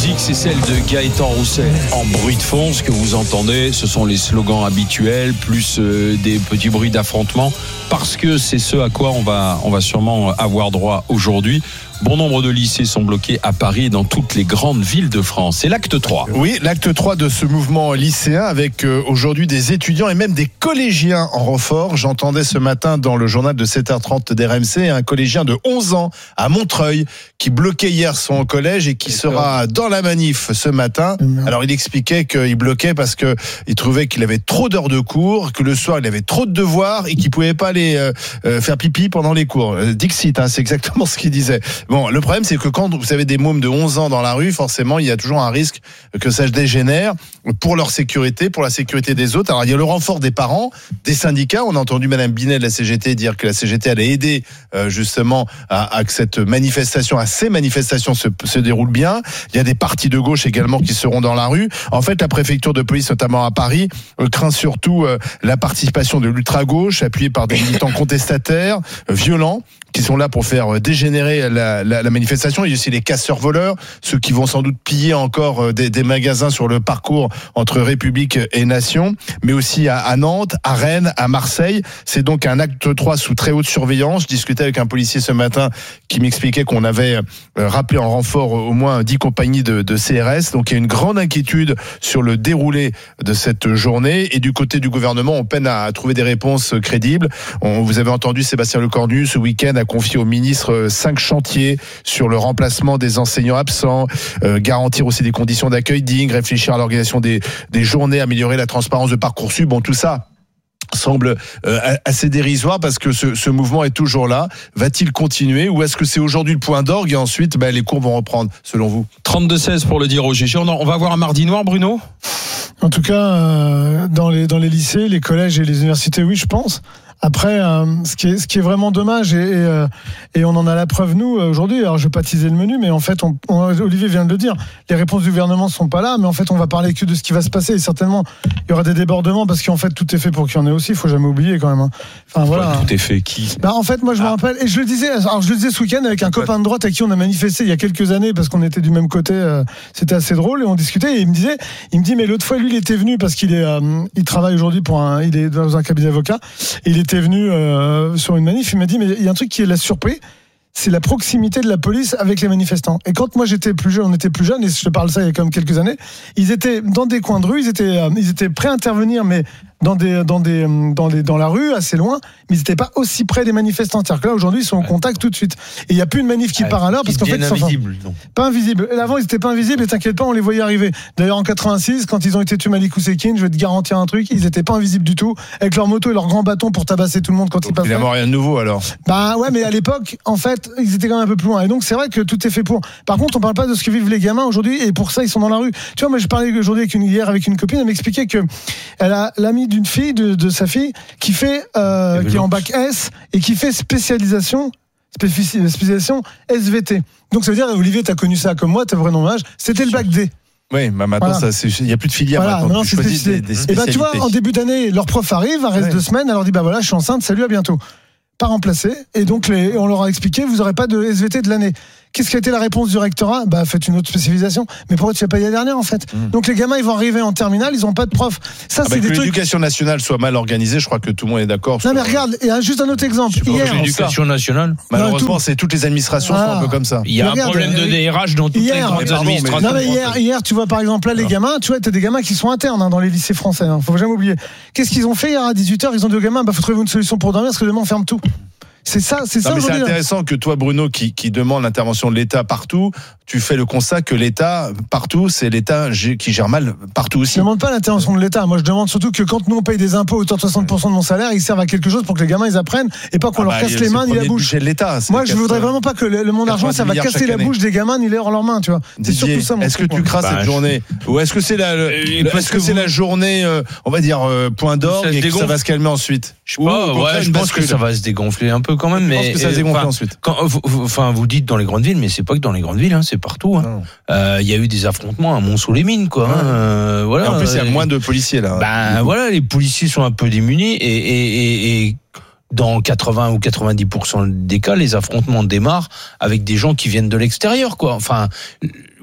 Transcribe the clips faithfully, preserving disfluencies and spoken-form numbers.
musique, c'est celle de Gaëtan Roussel. En bruit de fond, ce que vous entendez, ce sont les slogans habituels, plus euh, des petits bruits d'affrontement, parce que c'est ce à quoi on va, on va sûrement avoir droit aujourd'hui. Bon nombre de lycées sont bloqués à Paris et dans toutes les grandes villes de France. C'est l'acte trois. Oui, l'acte trois de ce mouvement lycéen avec euh, aujourd'hui des étudiants et même des collégiens en renfort. J'entendais ce matin dans le journal de sept heures trente d'R M C un collégien de onze ans à Montreuil qui bloquait hier son collège et qui sera dans la manif ce matin. Alors il expliquait qu'il bloquait parce que il trouvait qu'il avait trop d'heures de cours, que le soir il avait trop de devoirs et qu'il pouvait pas aller euh, euh, faire pipi pendant les cours. Dixit, hein, c'est exactement ce qu'il disait. Bon, le problème, c'est que quand vous avez des mômes de onze ans dans la rue, forcément, il y a toujours un risque que ça se dégénère pour leur sécurité, pour la sécurité des autres. Alors, il y a le renfort des parents, des syndicats. On a entendu Madame Binet de la C G T dire que la C G T allait aider euh, justement à, à que cette manifestation, à ces manifestations se, se déroulent bien. Il y a des partis de gauche également qui seront dans la rue. En fait, la préfecture de police, notamment à Paris, euh, craint surtout euh, la participation de l'ultra-gauche, appuyée par des militants contestataires, euh, violents, qui sont là pour faire dégénérer la, la, la manifestation. Il y a aussi les casseurs-voleurs, ceux qui vont sans doute piller encore des, des magasins sur le parcours entre République et Nation, mais aussi à, à Nantes, à Rennes, à Marseille. C'est donc un acte trois sous très haute surveillance. Je discutais avec un policier ce matin qui m'expliquait qu'on avait rappelé en renfort au moins dix compagnies de, de C R S. Donc il y a une grande inquiétude sur le déroulé de cette journée. Et du côté du gouvernement, on peine à trouver des réponses crédibles. On, vous avez entendu Sébastien Lecornu ce week-end a confié au ministre cinq chantiers sur le remplacement des enseignants absents, euh, garantir aussi des conditions d'accueil dignes, réfléchir à l'organisation des, des journées, améliorer la transparence de Parcoursup. Bon, tout ça semble euh, assez dérisoire parce que ce, ce mouvement est toujours là. Va-t-il continuer ou est-ce que c'est aujourd'hui le point d'orgue et ensuite bah, les cours vont reprendre selon vous? trente-deux seize pour le dire au G G. On, on va avoir un mardi noir, Bruno? En tout cas, euh, dans les dans les lycées, les collèges et les universités, oui, je pense. Après, euh, ce qui est ce qui est vraiment dommage et, et, euh, et on en a la preuve nous aujourd'hui. Alors, je vais pas teaser le menu, mais en fait, on, on, Olivier vient de le dire. Les réponses du gouvernement sont pas là, mais en fait, on va parler que de ce qui va se passer. Et certainement, il y aura des débordements parce qu'en fait, tout est fait pour qu'il y en ait aussi. Il faut jamais oublier quand même. Hein. Enfin voilà. Tout est fait. Qui bah, en fait, moi, je ah. me rappelle et je le disais. Alors, je le disais ce week-end avec un copain de droite avec qui on a manifesté il y a quelques années parce qu'on était du même côté. Euh, c'était assez drôle et on discutait. Et il me disait, il me dit, mais l'autre fois, lui, il était venu parce qu'il est, euh, il travaille aujourd'hui pour un, il est dans un cabinet d'avocat. Et il était venu. Euh, sur une manif, il m'a dit mais il y a un truc qui l'a surpris, c'est la proximité de la police avec les manifestants. Et quand moi j'étais plus jeune, on était plus jeunes, et je te parle de ça il y a quand même quelques années, ils étaient dans des coins de rue, ils étaient, euh, ils étaient prêts à intervenir, mais dans des, dans des, dans les, dans la rue, assez loin, mais ils n'étaient pas aussi près des manifestants. C'est-à-dire que là aujourd'hui ils sont en contact tout de suite. Et il n'y a plus une manif qui ouais, part à l'heure parce qu'en fait ils sont invisibles. Enfin, pas invisibles. Avant ils n'étaient pas invisibles et t'inquiète pas, on les voyait arriver. D'ailleurs en quatre-vingt-six, quand ils ont été tués Malik Oussekine, je vais te garantir un truc, ils n'étaient pas invisibles du tout, avec leur moto et leur grand bâton pour tabasser tout le monde quand donc, ils passaient. Évidemment rien de nouveau alors. Bah ouais, mais à l'époque, en fait, ils étaient quand même un peu plus loin. Et donc c'est vrai que tout est fait pour. Par contre, on parle pas de ce que vivent les gamins aujourd'hui, et pour ça ils sont dans la rue. Tu vois, moi je parlais aujourd'hui avec une, hier avec une copine, elle m'expliquait que elle a l'amie d'une fille de, de sa fille qui fait euh, qui est en bac S et qui fait spécialisation spécialisation S V T. Donc ça veut dire, Olivier, t'as connu ça comme moi, t'as vrai nom âge, c'était le bac D. Oui, bah maintenant voilà. ça, il n'y a plus de filière. Voilà, maintenant, non, tu choisis des, des spécialités. Et bah tu vois, en début d'année, leur prof arrive, un reste ouais. de semaine, elle leur dit bah voilà, je suis enceinte, salut, à bientôt. Pas remplacé, et donc les, on leur a expliqué, vous n'aurez pas de S V T de l'année. Qu'est-ce qui a été la réponse du rectorat? Bah, faites une autre spécialisation. Mais pourquoi tu l'as pas dit la dernière, en fait? Mmh. Donc, les gamins, ils vont arriver en terminale, ils ont pas de prof. Ça, ah c'est bah des que trucs. L'éducation nationale soit mal organisée, je crois que tout le monde est d'accord. Non, mais regarde, il y a juste un autre exemple. Hier, l'éducation nationale. Malheureusement, non, c'est toutes les administrations ah. sont un peu comme ça. Il y a mais un regarde, problème de D R H dans toutes hier, les grandes pardon, administrations. Non, mais hier, hier, tu vois, par exemple, là, les gamins, tu vois, t'as des gamins qui sont internes, hein, dans les lycées français, hein. Faut jamais oublier. Qu'est-ce qu'ils ont fait hier à dix-huit heures? Ils ont dit aux gamins, bah, faut trouver une solution pour dormir, parce que demain, on ferme tout. C'est ça, c'est ça. Non, mais c'est intéressant que toi, Bruno, qui, qui demande l'intervention de l'État partout, tu fais le constat que l'État partout, c'est l'État qui gère mal partout aussi. Je ne demande pas l'intervention de l'État. Moi, je demande surtout que quand nous on paye des impôts autour de soixante pour cent de mon salaire, ils servent à quelque chose pour que les gamins ils apprennent et pas qu'on ah leur bah, casse les mains ni la bouche. De l'État, moi, je ne voudrais vraiment pas que le, le mon argent ça va casser la bouche des gamins ni leur leurs mains, tu vois. C'est surtout ça. Est-ce que tu crains cette journée ou est-ce que c'est la, est-ce que c'est la journée, on va dire point d'orgue et que ça va se calmer ensuite? Je pense que ça va se dégonfler un peu quand même, mais Enfin, ensuite. Quand, enfin, vous dites dans les grandes villes, mais c'est pas que dans les grandes villes, hein, c'est partout. Il hein. euh, y a eu des affrontements à Mont-sous-les-Mines, quoi. Ouais. Hein, euh, voilà. Et en plus, il y a moins de policiers là. Ben voilà, les policiers sont un peu démunis et, et, et, et dans quatre-vingts ou quatre-vingt-dix pour cent des cas, les affrontements démarrent avec des gens qui viennent de l'extérieur, quoi. Enfin.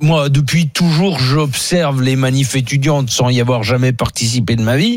moi, depuis toujours, j'observe les manifs étudiantes sans y avoir jamais participé de ma vie.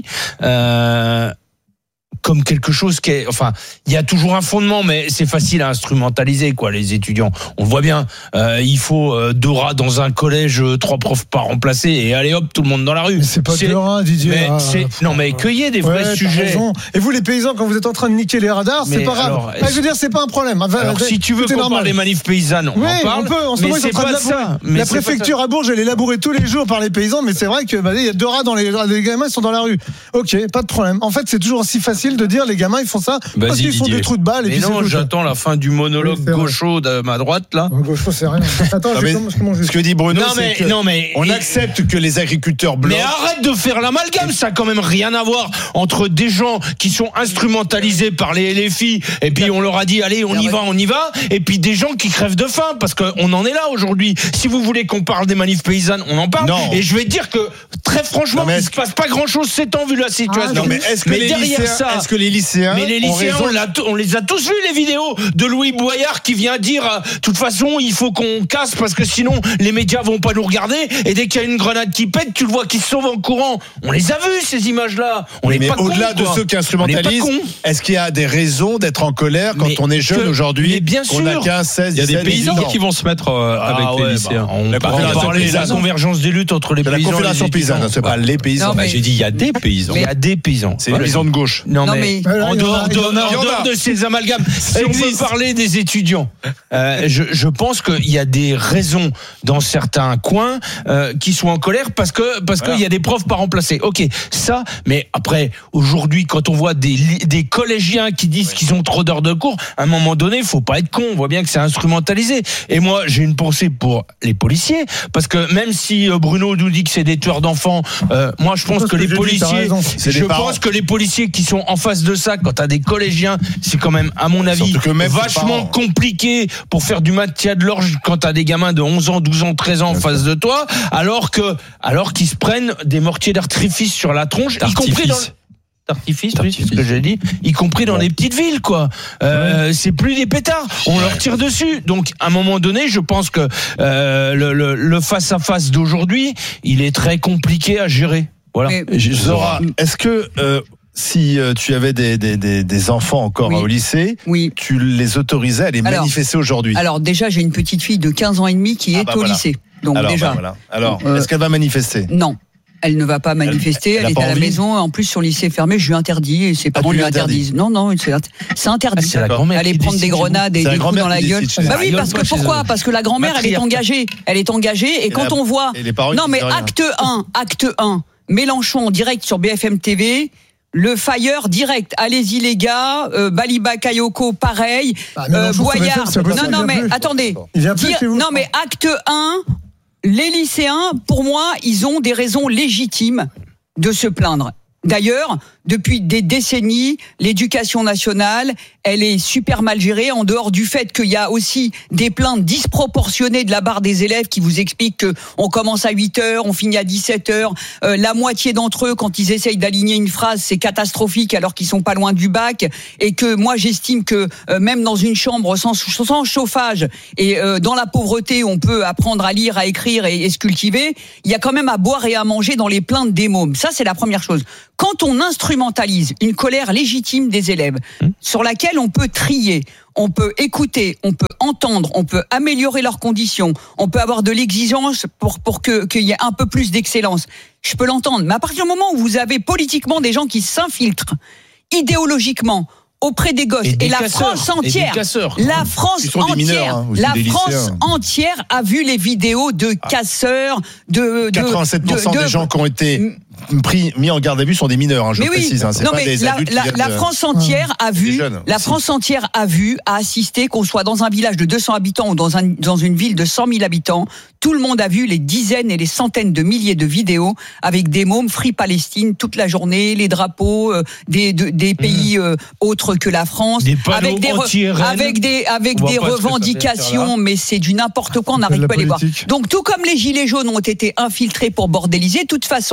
Euh, comme quelque chose qui est, enfin, il y a toujours un fondement, mais c'est facile à instrumentaliser, quoi, les étudiants. On le voit bien, euh, il faut euh, deux rats dans un collège, euh, trois profs pas remplacés, et allez hop, tout le monde dans la rue. Mais c'est pas deux rats, Didier. Mais ah, c'est, non, mais cueillez des vrais ouais, sujets. Raison. Et vous, les paysans, quand vous êtes en train de niquer les radars, Mais c'est pas grave. alors, Ah, je veux dire, c'est pas un problème. Enfin, Alors, si tu veux tout est qu'on normal. parle des manifs paysannes, on oui, en parle. on peut. En ce mais moment, ils sont c'est en train pas de labourer. ça. Mais La c'est pas préfecture ça. à Bourges, elle est labourée tous les jours par les paysans, mais c'est vrai que bah, il y a deux rats dans les, les gamins, ils sont dans la rue. Ok, pas de problème. En fait, c'est toujours aussi facile de dire les gamins, ils font ça Vas-y, parce qu'ils font Didier. des trous de balles. Et Mais puis non, c'est tout. j'attends la fin du monologue Oui, c'est vrai. gaucho de ma droite, là. Oh, gaucho, c'est rien. Attends, Non, je mais commence comment je Ce que dit Bruno, Non, c'est mais, que non, mais. on et- accepte que les agriculteurs bloquent. Mais arrête de faire l'amalgame, ça a quand même rien à voir entre des gens qui sont instrumentalisés par les L F I et puis on leur a dit allez on y va, on y va, et puis des gens qui crèvent de faim parce qu'on en est là aujourd'hui. Si vous voulez qu'on parle des manifs paysannes, on en parle. Non. Et je vais te dire que très franchement, Non, mais il est-ce se passe pas grand chose ces temps vu la situation. Non, mais est-ce que, Mais les derrière lycéens, ça, est-ce que les lycéens, mais les ont lycéens, raison on, l'a t- on les a tous vus, les vidéos de Louis Boyard qui vient dire, euh, de toute façon, il faut qu'on casse parce que sinon, les médias vont pas nous regarder. Et dès qu'il y a une grenade qui pète, tu le vois qui se sauve en courant. On les a vus, ces images-là. On Oui, est mais pas au-delà cons, de quoi. ceux qui On est instrumentalisent, pas cons. est-ce qu'il y a des raisons d'être en colère quand Mais on est jeune que- aujourd'hui, mais bien qu'on a sûr. quinze, seize, Il y a des dix-sept, paysans dix-huit ans. qui vont se mettre euh, avec Ah les ouais, lycéens. bah, on La peut Confédération parler de la paysanne. convergence des luttes entre les C'est la paysans et les Confédération étudiants. paysanne, c'est pas les paysans. Non, mais- J'ai dit il y a des paysans. Il y a des paysans. C'est les paysans de gauche. Non, Non, mais, mais- Ouais, là, en il y en dehors, a, de, il y en a. en Il y en dehors a. de ces amalgames, si on existe. peut parler des étudiants, euh, je, je pense qu'il y a des raisons dans certains coins euh, qui sont en colère parce que parce Voilà. qu'il y a des profs pas remplacés. Ok, ça. Mais après, aujourd'hui, quand on voit des li- des collégiens qui disent qu'ils ont trop d'heures de cours, à un moment donné, faut pas être con. On voit bien que c'est instrumentalisé. Et moi, j'ai une pensée pour les policiers parce que même si euh, Bruno nous dit que c'est des tueurs d'enfants, euh, moi, je pense C'est ce que que les j'ai dit, t'as policiers, raison. C'est des je parents. pense que les policiers qui sont en face de ça, quand t'as des collégiens, c'est quand même, à mon avis, Surtout que même ces vachement parents. compliqué pour faire du maintien de l'ordre quand t'as des gamins de onze ans, douze ans, treize ans en face de toi, alors que, alors qu'ils se prennent des mortiers d'artifice sur la tronche, y compris dans le... D'artifice, oui, c'est ce que j'ai dit, y compris dans les petites villes, quoi. Euh, c'est plus des pétards, on leur tire dessus. Donc, à un moment donné, je pense que euh, le, le, le face-à-face d'aujourd'hui, il est très compliqué à gérer. Voilà. Mais- Zora, est-ce que euh, si euh, tu avais des, des, des, des enfants encore Oui. au lycée, Oui. tu les autorisais à aller Alors- manifester aujourd'hui? Alors déjà, j'ai une petite fille de quinze ans et demi qui Ah est bah au voilà. lycée. Donc Alors, déjà, bah voilà. Alors, Euh, est-ce qu'elle va manifester? non. Elle ne va pas manifester, elle elle, a est pas à la envie maison. En plus, son lycée est fermé, je lui interdis et ses parents tu lui lui interdis. interdisent. Non, non, c'est c'est interdit. C'est la grand-mère Aller qui prendre des décide chez vous. grenades et C'est la des coups grand-mère dans la qui gueule. décide chez Bah vous. oui, Rigole parce pas que chez pourquoi eux. Parce que la grand-mère, elle est Matriarcat. engagée. Elle est engagée et quand la- on voit. et les parents, ils Non, mais disent rien. acte un, acte un. Mélenchon en direct sur B F M T V. Le Fire direct, allez-y les gars, euh, Baliba Kayoko pareil, Ah, euh, Mélenchon, sur Boyard. B F M, c'est pas Non possible, non il vient mais plus. attendez. Il vient plus Dire- chez vous. non mais acte un, les lycéens, pour moi, ils ont des raisons légitimes de se plaindre. D'ailleurs, depuis des décennies, l'éducation nationale, elle est super mal gérée, en dehors du fait qu'il y a aussi des plaintes disproportionnées de la part des élèves qui vous expliquent que on commence à huit heures, on finit à dix-sept heures. Euh, la moitié d'entre eux, quand ils essayent d'aligner une phrase, c'est catastrophique alors qu'ils sont pas loin du bac. Et que moi, j'estime que euh, même dans une chambre sans, sans chauffage et euh, dans la pauvreté, on peut apprendre à lire, à écrire et, et se cultiver. Il y a quand même à boire et à manger dans les plaintes des mômes. Ça, c'est la première chose. Quand on instrumentalise une colère légitime des élèves, mmh. sur laquelle on peut trier, on peut écouter, on peut entendre, on peut améliorer leurs conditions, on peut avoir de l'exigence pour pour que qu'il y ait un peu plus d'excellence. Je peux l'entendre, mais à partir du moment où vous avez politiquement des gens qui s'infiltrent idéologiquement auprès des gosses Et, des et la casseurs, France entière, et des casseurs. la France Ils sont des entière, mineurs, hein, aussi la des France lycéens. entière a vu les vidéos de casseurs, de, de quatre-vingt-sept pour cent de- de- des gens qui ont été pris, mis en garde à vue sont des mineurs, hein, je mais oui, précise. Hein, c'est non pas mais des la, adultes qui la, viennent la de- France entière a vu, Des jeunes la aussi. France entière a vu, a assisté, qu'on soit dans un village de deux cents habitants ou dans un dans une ville de cent mille habitants, tout le monde a vu les dizaines et les centaines de milliers de vidéos avec des mômes Free Palestine toute la journée, les drapeaux euh, des de, des pays euh, autres que la France, Des panneaux avec des re- anti-R N. avec des avec On voit des pas ce que ça fait revendications, faire là. mais c'est du n'importe quoi, on C'est n'arrive de la pas à les voir. politique. Donc tout comme les gilets jaunes ont été infiltrés pour bordéliser, de toute façon,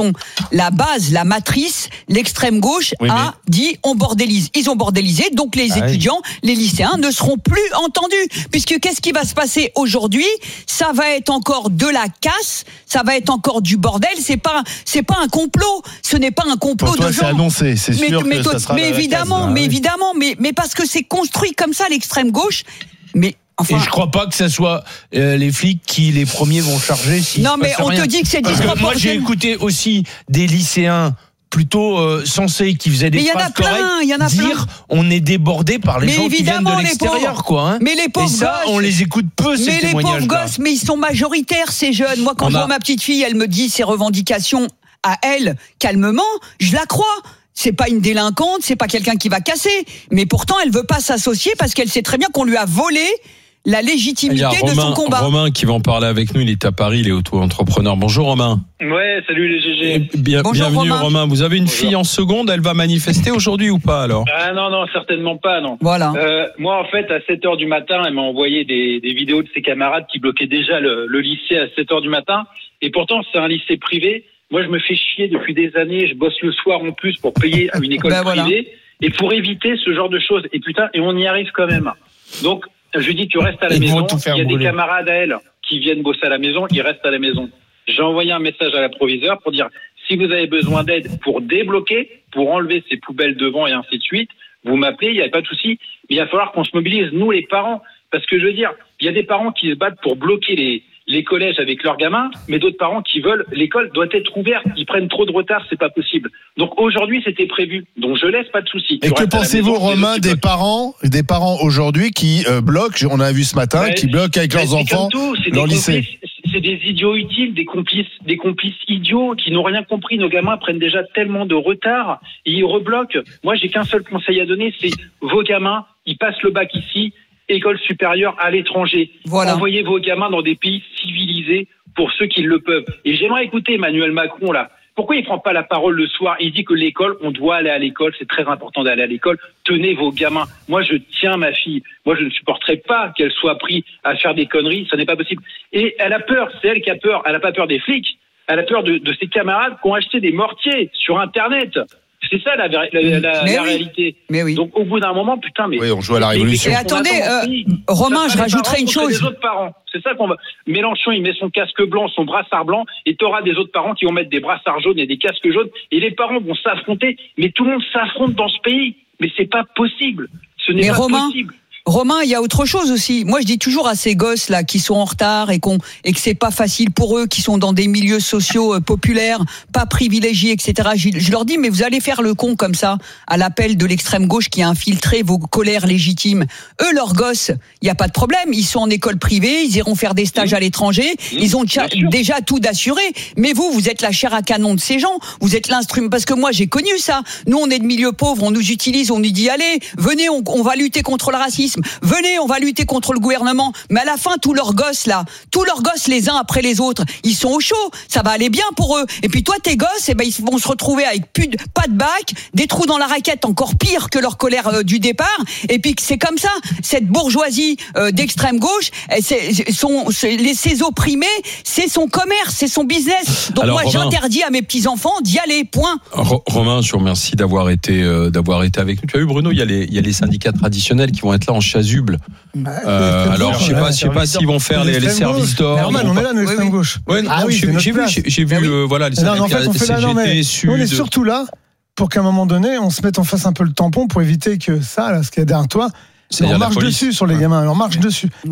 la base, la matrice, l'extrême gauche Oui, a dit on bordélise. Ils ont bordélisé, donc les Ah étudiants, oui. les lycéens ne seront plus entendus. Puisque qu'est-ce qui va se passer aujourd'hui? Ça va être encore de la casse, ça va être encore du bordel. C'est pas, c'est pas un complot. Ce n'est pas un complot Pour toi, de c'est gens. annoncé, c'est mais, sûr mais, que toi, ça sera mais la évidemment, case, mais hein. évidemment, mais mais parce que c'est construit comme ça l'extrême gauche. Mais enfin. Et je crois pas que ça soit euh, les flics qui les premiers vont charger. Si Non, mais on rien. te dit que c'est Parce que moi, j'ai disproportionné. écouté aussi des lycéens plutôt euh, sensés qui faisaient des Mais il y en a phrases plein, correctes il y en a plein. dire on est débordé par les Mais gens qui viennent évidemment, de les l'extérieur, pauvres. quoi. Hein. Mais les pauvres Et ça, gosses. on les écoute peu ces Mais les pauvres témoignages-là. gosses, mais ils sont majoritaires, ces jeunes. Moi, quand On je a- vois ma petite fille, elle me dit ses revendications à elle, calmement, je la crois. C'est pas une délinquante, c'est pas quelqu'un qui va casser. Mais pourtant, elle veut pas s'associer parce qu'elle sait très bien qu'on lui a volé la Il y légitimité a de Romain, son combat. Romain qui va en parler avec nous. Il est à Paris, il est auto-entrepreneur. Bonjour Romain. Ouais, salut les G G. Bien, Bonjour, bienvenue Romain. Romain. Vous avez une Bonjour. fille en seconde, elle va manifester aujourd'hui ou pas alors? Ah non, non, certainement pas, non. Voilà. Euh, moi, en fait, à sept heures du matin, elle m'a envoyé des, des vidéos de ses camarades qui bloquaient déjà le, le lycée à sept heures du matin. Et pourtant, c'est un lycée privé. Moi, je me fais chier depuis des années. Je bosse le soir en plus pour payer à une école Ben voilà. privée. Et pour éviter ce genre de choses. Et putain, et on y arrive quand même. Donc, je dis, tu restes à la Ils vont maison. tout faire Il y a brûler. des camarades à elle qui viennent bosser à la maison. Ils restent à la maison. J'ai envoyé un message à la proviseure pour dire, si vous avez besoin d'aide pour débloquer, pour enlever ces poubelles devant et ainsi de suite, vous m'appelez, il n'y a pas de souci. Mais il va falloir qu'on se mobilise, nous les parents. Parce que je veux dire, il y a des parents qui se battent pour bloquer les, les collèges avec leurs gamins, mais d'autres parents qui veulent, l'école doit être ouverte. Ils prennent trop de retard, c'est pas possible. Donc aujourd'hui, c'était prévu. Donc je laisse, pas de souci. Et Tu que restes à la pensez-vous, maison, c'est Romain, eux qui des bloquent. parents, des parents aujourd'hui qui euh, bloquent, on a vu ce matin, Ouais, qui bloquent avec Mais leurs c'est enfants comme tout, c'est leur des lycée. complices, c'est des idiots utiles, des complices, des complices idiots qui n'ont rien compris. Nos gamins prennent déjà tellement de retard et ils rebloquent. Moi, j'ai qu'un seul conseil à donner, c'est vos gamins, ils passent le bac ici, école supérieure à l'étranger. Voilà. Envoyez vos gamins dans des pays civilisés pour ceux qui le peuvent. Et j'aimerais écouter Emmanuel Macron là. Pourquoi il prend pas la parole le soir? Il dit que l'école, on doit aller à l'école, c'est très important d'aller à l'école. Tenez vos gamins. Moi, je tiens ma fille. Moi, je ne supporterai pas qu'elle soit prise à faire des conneries. Ça n'est pas possible. Et elle a peur. C'est elle qui a peur. Elle n'a pas peur des flics. Elle a peur de, de ses camarades qui ont acheté des mortiers sur Internet. C'est ça la, la, la, la, Mais la oui. réalité. Mais oui. Donc, au bout d'un moment, putain, mais. Oui, on joue à la révolution. Et Mais attendez, qu'est-ce qu'on attend dans ce euh, pays Romain, Ça je sera les rajouterai parents une contre chose. Les autres parents. C'est ça qu'on va. Mélenchon, il met son casque blanc, son brassard blanc, et tu auras des autres parents qui vont mettre des brassards jaunes et des casques jaunes, et les parents vont s'affronter. Mais tout le monde s'affronte dans ce pays. Mais c'est pas possible. Ce n'est Mais pas Romain, possible. Romain, il y a autre chose aussi. Moi, je dis toujours à ces gosses là qui sont en retard et qu'on et que c'est pas facile pour eux, qui sont dans des milieux sociaux euh, populaires, pas privilégiés, et cetera. Je, je leur dis, mais vous allez faire le con comme ça à l'appel de l'extrême gauche qui a infiltré vos colères légitimes. Eux, leurs gosses, il y a pas de problème. Ils sont en école privée, ils iront faire des stages Mmh. à l'étranger. Ils ont déjà, Bien sûr. déjà tout d'assuré. Mais vous, vous êtes la chair à canon de ces gens. Vous êtes l'instrument. Parce que moi, j'ai connu ça. Nous, on est de milieu pauvre. On nous utilise. On nous dit, allez, venez, on, on va lutter contre le racisme. Venez, on va lutter contre le gouvernement. Mais à la fin, tous leurs gosses, là, tous leurs gosses, les uns après les autres, ils sont au chaud. Ça va aller bien pour eux. Et puis toi, tes gosses, eh ben, ils vont se retrouver avec plus de, pas de bac, des trous dans la raquette, encore pire que leur colère euh, du départ. Et puis c'est comme ça. Cette bourgeoisie euh, d'extrême gauche, eh, c'est, son, c'est, les, ses opprimés, c'est son commerce, c'est son business. Donc Alors, moi, Romain, j'interdis à mes petits-enfants d'y aller, point. Ro- Romain, je vous remercie d'avoir été, euh, d'avoir été avec nous. Tu as vu, Bruno, il y a les, il y a les syndicats traditionnels qui vont être là en chasuble. Euh, alors, je sais pas, je sais pas s'ils vont faire les, les services d'or. Normal, ils vont on pas- est là, nous, l'extrême gauche. Ouais, non, Ah oui, j'ai, c'est notre j'ai vu, place. j'ai, j'ai vu, Ah oui. euh, voilà, les Non, mais en fait, on fait là, non, mais C G T, nous, on est Sud. surtout là pour qu'à un moment donné, on se mette en face un peu le tampon pour éviter que ça, là, ce qu'il y a derrière toi, C'est-à-dire on la marche police. dessus sur les gamins, on marche dessus.